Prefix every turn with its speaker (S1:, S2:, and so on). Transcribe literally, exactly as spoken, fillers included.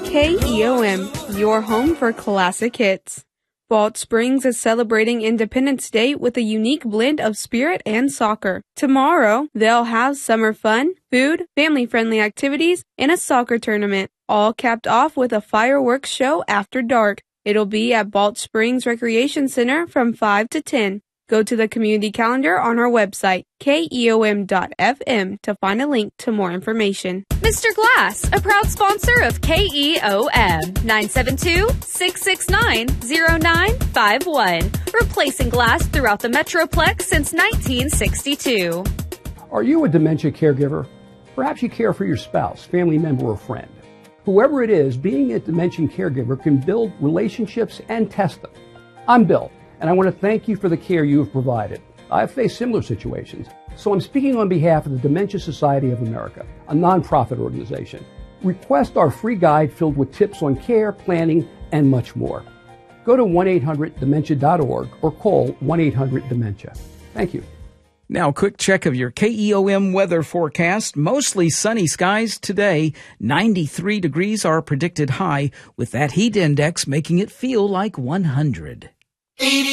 S1: K E O M, your home for classic hits. Balch Springs is celebrating Independence Day with a unique blend of spirit and soccer. Tomorrow, they'll have summer fun, food, family-friendly activities, and a soccer tournament, all capped off with a fireworks show after dark. It'll be at Balch Springs Recreation Center from five to ten. Go to the community calendar on our website, K E O M dot F M, to find a link to more information.
S2: Mister Glass, a proud sponsor of K E O M, nine seven two, six six nine, zero nine five one. Replacing glass throughout the Metroplex since nineteen sixty-two.
S3: Are you a dementia caregiver? Perhaps you care for your spouse, family member, or friend. Whoever it is, being a dementia caregiver can build relationships and test them. I'm Bill, and I want to thank you for the care you have provided. I've faced similar situations, so I'm speaking on behalf of the Dementia Society of America, a nonprofit organization. Request our free guide filled with tips on care, planning, and much more. Go to one eight hundred dementia dot org or call one eight hundred dementia. Thank you.
S4: Now, quick check of your K E O M weather forecast. Mostly sunny skies today. ninety-three degrees are predicted high, with that heat index making it feel like one hundred.